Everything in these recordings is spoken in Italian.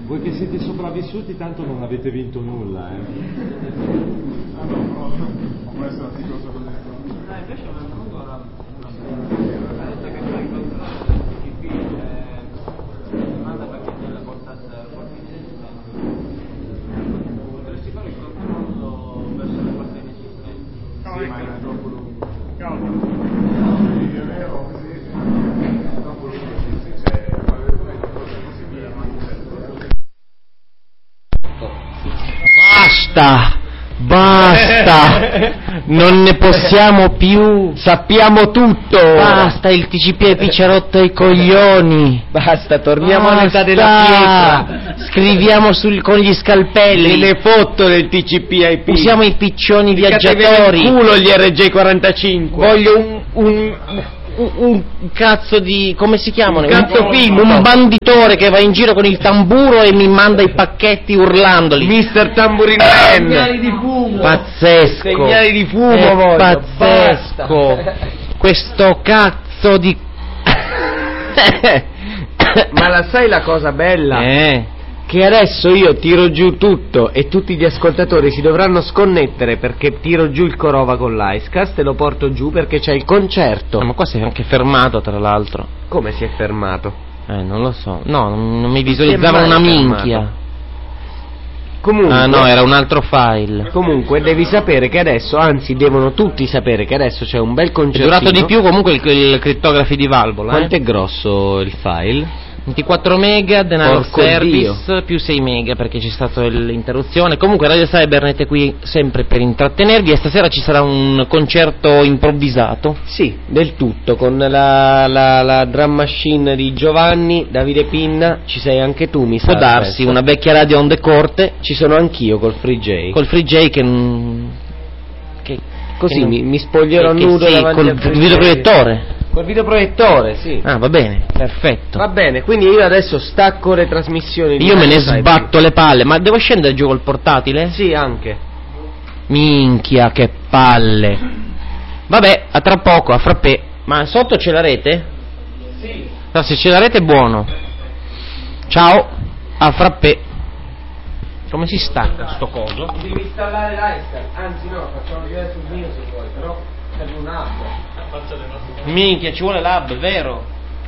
Voi che siete sopravvissuti tanto non avete vinto nulla, Ah no, può essere una cosa così. Invece mi è venuto una ha detto che poi controlla il TCP manda pacchetti alla portata potresti fare il controllo verso le porte inesistenti. Sì, ma è troppo lungo. Cavolo. Sì, è vero, sì. È troppo lungo, sì, cioè, possibile, ma Basta! Non ne possiamo più! Sappiamo tutto! Basta, il TCP/IP ci ha rotto i coglioni! Basta, torniamo all'età della pietra! Scriviamo con gli scalpelli! Se ne fotto del TCP/IP! Usiamo i piccioni viaggiatori! Il culo gli RJ45! Voglio un cazzo di... come si chiamano? Un banditore che va in giro con il tamburo e mi manda i pacchetti urlandoli. Mister Tamburino Man. Segnali di fumo. Pazzesco. Segnali di fumo voglio. Pazzesco. Questo cazzo di... Ma la sai la cosa bella? Che adesso io tiro giù tutto e tutti gli ascoltatori si dovranno sconnettere perché tiro giù il Corova con l'Icecast e lo porto giù perché c'è il concerto. Ma qua si è anche fermato, tra l'altro. Come si è fermato? Non lo so. No, non mi visualizzava una minchia. Comunque, ah no, era un altro file. Comunque devi sapere che adesso, anzi devono tutti sapere che adesso c'è un bel concertino. È durato di più comunque il crittografi di valvola. Quanto è grosso il file? 24 mega, denaro service, più 6 mega perché c'è stata l'interruzione. Comunque Radio Cybernet è qui sempre per intrattenervi e stasera ci sarà un concerto improvvisato. Sì, del tutto, con la drum machine di Giovanni, Davide Pinna, ci sei anche tu, mi sa. Può darsi, una vecchia radio onde corte. Ci sono anch'io col Free J. Col Free J che così mi spoglierò nudo davanti col videoproiettore. Col videoproiettore, sì. Ah, va bene, perfetto. Va bene, quindi io adesso stacco le trasmissioni. Io me ne sbatto le palle, ma devo scendere giù col portatile? Sì, anche. Minchia, che palle. Vabbè, a tra poco, a frappè. Ma sotto c'è la rete? Sì. No, se c'è la rete è buono. Ciao, a frappè. Come si stacca sto coso? Devi installare l'iCast, anzi no, facciamo vedere sul mio se vuoi, però serve un hub. Minchia, ci vuole l'hub, vero?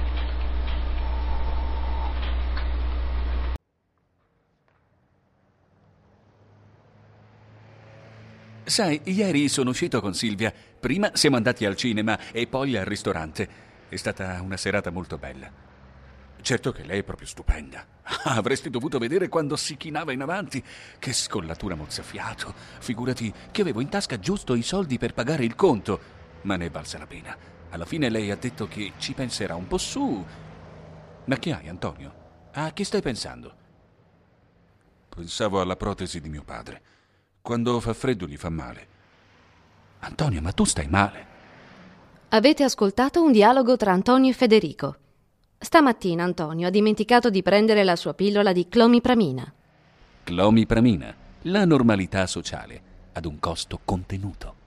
Sai, ieri sono uscito con Silvia. Prima siamo andati al cinema e poi al ristorante. È stata una serata molto bella. Certo che lei è proprio stupenda. Avresti dovuto vedere quando si chinava in avanti. Che scollatura mozzafiato. Figurati che avevo in tasca giusto i soldi per pagare il conto. Ma ne è valsa la pena. Alla fine lei ha detto che ci penserà un po' su. Ma che hai, Antonio? A chi stai pensando? Pensavo alla protesi di mio padre. Quando fa freddo gli fa male. Antonio, ma tu stai male? Avete ascoltato un dialogo tra Antonio e Federico. Stamattina Antonio ha dimenticato di prendere la sua pillola di clomipramina. Clomipramina, la normalità sociale, ad un costo contenuto.